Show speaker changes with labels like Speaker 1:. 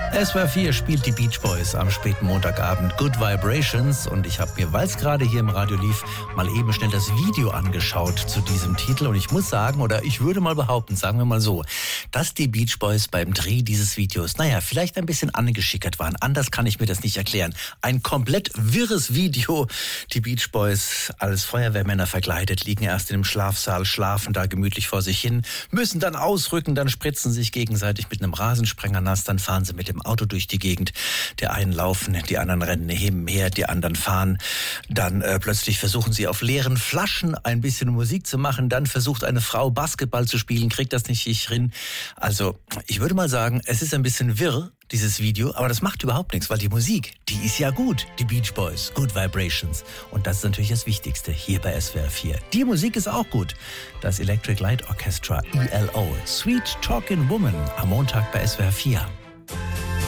Speaker 1: SWR 4 spielt die Beach Boys am späten Montagabend Good Vibrations und ich habe mir, weil es gerade hier im Radio lief, mal eben schnell das Video angeschaut zu diesem Titel und ich muss sagen, oder ich würde mal behaupten, sagen wir mal so, dass die Beach Boys beim Dreh dieses Videos, vielleicht ein bisschen angeschickert waren. Anders kann ich mir das nicht erklären. Ein komplett wirres Video. Die Beach Boys als Feuerwehrmänner verkleidet, liegen erst im Schlafsaal, schlafen da gemütlich vor sich hin, müssen dann ausrücken, dann spritzen sich gegenseitig mit einem Rasensprenger nass, dann fahren sie mit dem Auto durch die Gegend. Der einen laufen, die anderen rennen nebenher, die anderen fahren. Dann plötzlich versuchen sie auf leeren Flaschen ein bisschen Musik zu machen. Dann versucht eine Frau Basketball zu spielen, kriegt das nicht hin. Also ich würde mal sagen, es ist ein bisschen wirr, dieses Video, aber das macht überhaupt nichts, weil die Musik, die ist ja gut. Die Beach Boys, Good Vibrations. Und das ist natürlich das Wichtigste hier bei SWR 4. Die Musik ist auch gut. Das Electric Light Orchestra, ELO, Sweet Talking Woman, am Montag bei SWR 4.